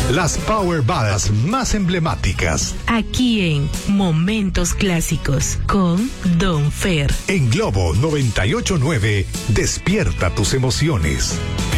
Las power ballads más emblemáticas. Aquí en Momentos Clásicos con Don Fer. En Globo 98.9, despierta tus emociones.